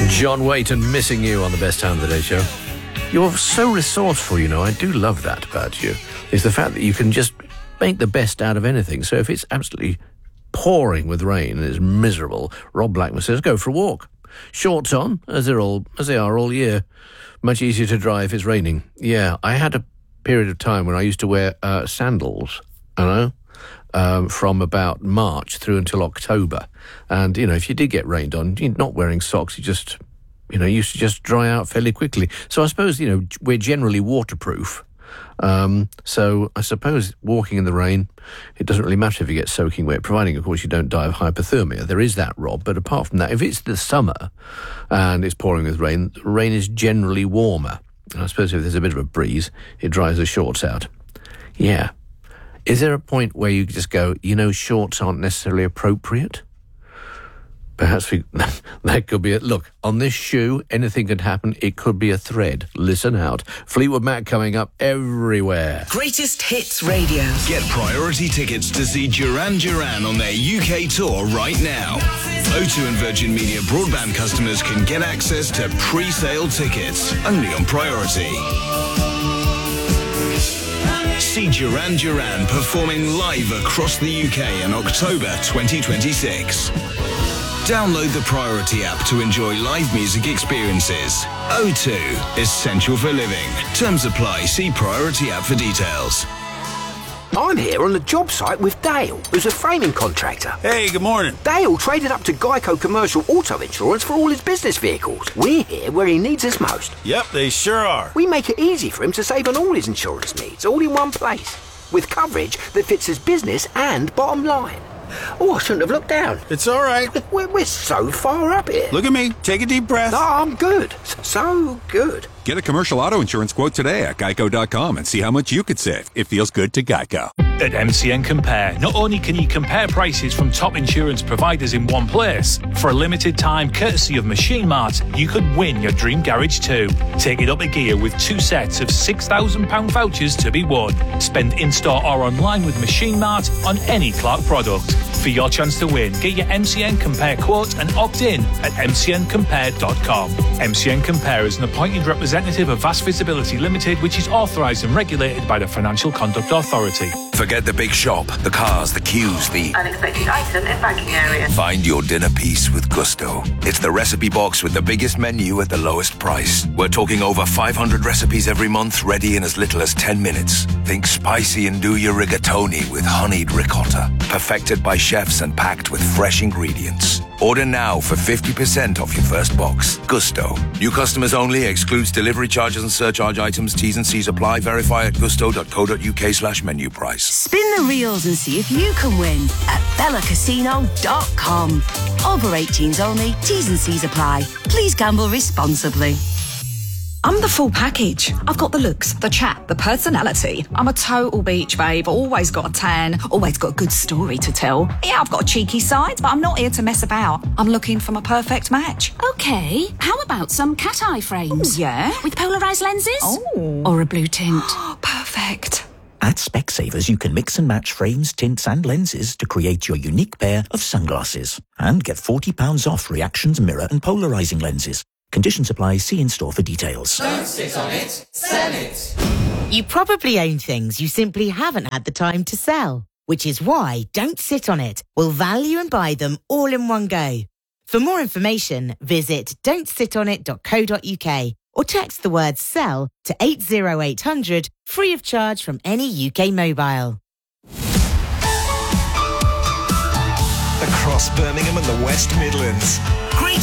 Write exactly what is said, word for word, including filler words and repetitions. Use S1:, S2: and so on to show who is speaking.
S1: John Waite and Missing You on the Best Time of the Day show. You're so resourceful, you know. I do love that about you. It's the fact that you can just make the best out of anything. So if it's absolutely pouring with rain and it's miserable, Rob Blackman says, go for a walk. Shorts on, as they're all as they are all year. Much easier to dry if it's raining. Yeah, I had a period of time when I used to wear uh, sandals, I know, um, from about March through until October. And, you know, if you did get rained on, you're not wearing socks, you just, you know, used to just dry out fairly quickly. So I suppose, you know, we're generally waterproof. Um, so I suppose walking in the rain, it doesn't really matter if you get soaking wet, providing, of course, you don't die of hypothermia. There is that, Rob. But apart from that, if it's the summer and it's pouring with rain, the rain is generally warmer. And I suppose if there's a bit of a breeze, it dries the shorts out. Yeah. Is there a point where you just go, you know, shorts aren't necessarily appropriate? Perhaps we, that could be it. Look, on this shoe, anything could happen. It could be a thread. Listen out. Fleetwood Mac coming up everywhere.
S2: Greatest Hits Radio.
S3: Get priority tickets to see Duran Duran on their U K tour right now. O two and Virgin Media broadband customers can get access to pre-sale tickets only on priority. See Duran Duran performing live across the U K in October twenty twenty-six. Download the Priority app to enjoy live music experiences. O two, essential for living. Terms apply. See Priority app for details.
S4: I'm here on the job site with Dale, who's a framing contractor.
S5: Hey, good morning.
S4: Dale traded up to Geico Commercial Auto Insurance for all his business vehicles. We're here where he needs us most.
S5: Yep, they sure are.
S4: We make it easy for him to save on all his insurance needs, all in one place, with coverage that fits his business and bottom line. Oh, I shouldn't have looked down.
S5: It's all right.
S4: We're, we're so far up here.
S5: Look at me. Take a deep breath.
S4: No, I'm good. So good.
S6: Get a commercial auto insurance quote today at geico dot com and see how much you could save. It feels good to Geico.
S7: At M C N Compare, not only can you compare prices from top insurance providers in one place, for a limited time, courtesy of Machine Mart, you could win your dream garage too. Take it up a gear with two sets of six thousand pounds vouchers to be won. Spend in-store or online with Machine Mart on any Clark product. For your chance to win, get your M C N Compare quote and opt in at m c n compare dot com. M C N Compare is an appointed representative of Vast Visibility Limited, which is authorised and regulated by the Financial Conduct Authority.
S8: Forget the big shop, the cars, the queues, the
S9: unexpected item in banking area.
S8: Find your dinner piece with Gusto. It's the recipe box with the biggest menu at the lowest price. We're talking over five hundred recipes every month, ready in as little as ten minutes. Think spicy and do your rigatoni with honeyed ricotta. Perfected by chefs and packed with fresh ingredients. Order now for fifty percent off your first box. Gusto. New customers only. Excludes delivery charges and surcharge items. T's and C's apply. Verify at gusto dot co dot uk slash menu price.
S2: Spin the reels and see if you can win at bella casino dot com. Over eighteens only. T's and C's apply. Please gamble responsibly.
S10: I'm the full package. I've got the looks, the chat, the personality. I'm a total beach babe, always got a tan, always got a good story to tell. Yeah, I've got a cheeky side, but I'm not here to mess about. I'm looking for my perfect match.
S11: Okay, how about some cat eye frames?
S10: Ooh, yeah?
S11: With polarised lenses?
S10: Oh.
S11: Or a blue tint?
S10: Perfect.
S12: At Specsavers, you can mix and match frames, tints and lenses to create your unique pair of sunglasses. And get forty pounds off Reactions mirror and polarising lenses. Conditions apply. See in-store for details.
S13: Don't sit on it, sell it.
S14: You probably own things you simply haven't had the time to sell, which is why Don't Sit On It will value and buy them all in one go. For more information, visit don't sit on it dot co dot uk or text the word SELL to eight zero eight hundred, free of charge from any U K mobile.
S3: Across Birmingham and the West Midlands.